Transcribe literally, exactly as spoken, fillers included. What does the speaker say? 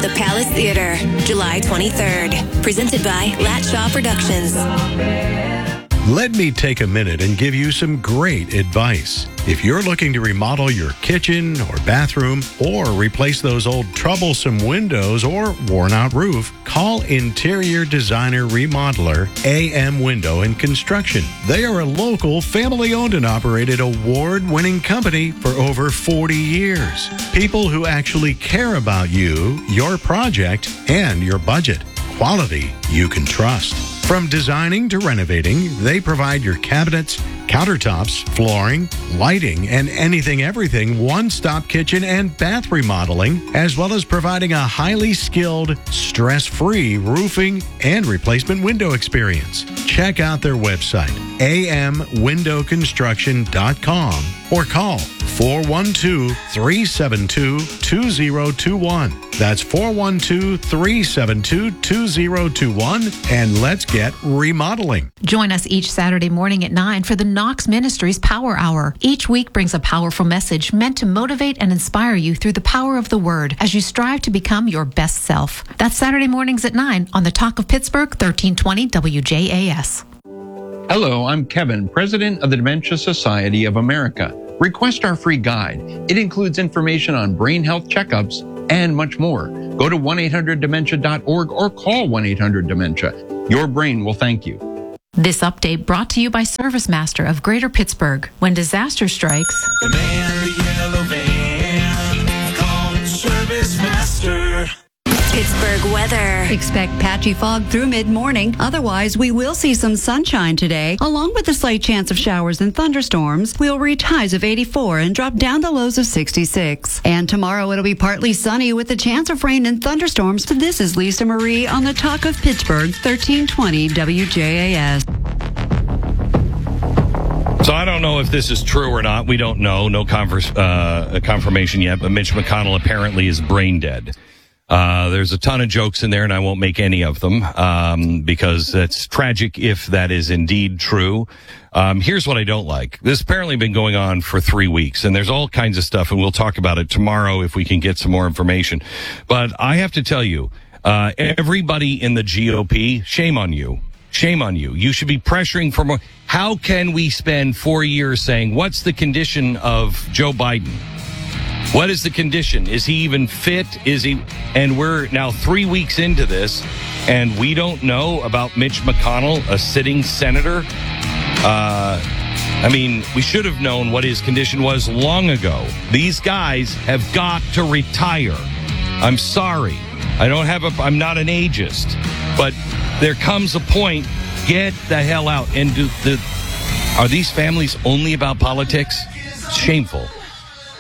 the Palace Theater, July twenty-third. Presented by Latshaw Productions. Let me take a minute and give you some great advice. If you're looking to remodel your kitchen or bathroom or replace those old troublesome windows or worn-out roof, call Interior Designer Remodeler A M Window and Construction. They are a local, family-owned and operated, award-winning company for over forty years. People who actually care about you, your project, and your budget. Quality you can trust. From designing to renovating, they provide your cabinets, countertops, flooring, lighting, and anything everything one-stop kitchen and bath remodeling, as well as providing a highly skilled, stress-free roofing and replacement window experience. Check out their website, a m window construction dot com, or call four one two, three seven two, two zero two one. That's four one two, three seven two, two zero two one, and let's get remodeling. Join us each Saturday morning at nine for the Knox Ministries Power Hour. Each week brings a powerful message meant to motivate and inspire you through the power of the Word as you strive to become your best self. That's Saturday mornings at nine on the Talk of Pittsburgh, thirteen twenty W J A S. Hello, I'm Kevin, President of the Dementia Society of America. Request our free guide. It includes information on brain health checkups and much more. Go to one eight hundred dementia dot org or call one eight hundred dementia. Your brain will thank you. This update brought to you by Service Master of Greater Pittsburgh. When disaster strikes, the man in the yellow van, call Service Master. Pittsburgh weather. Expect patchy fog through mid-morning. Otherwise, we will see some sunshine today, along with a slight chance of showers and thunderstorms. We'll reach highs of eighty-four and drop down to lows of sixty-six. And tomorrow it'll be partly sunny with a chance of rain and thunderstorms. This is Lisa Marie on the Talk of Pittsburgh, thirteen twenty W J A S. So I don't know if this is true or not. We don't know. No converse, uh, confirmation yet. But Mitch McConnell apparently is brain dead. Uh, there's a ton of jokes in there, and I won't make any of them um, because it's tragic if that is indeed true. Um, here's what I don't like. This has apparently been going on for three weeks, and there's all kinds of stuff, and we'll talk about it tomorrow if we can get some more information. But I have to tell you, uh, everybody in the G O P, shame on you. Shame on you. You should be pressuring for more. How can we spend four years saying, what's the condition of Joe Biden? What is the condition? Is he even fit? Is he? And we're now three weeks into this, and we don't know about Mitch McConnell, a sitting senator. Uh, I mean, we should have known what his condition was long ago. These guys have got to retire. I'm sorry. I don't have a, I'm not an ageist, but there comes a point, get the hell out. And do the, are these families only about politics? Shameful.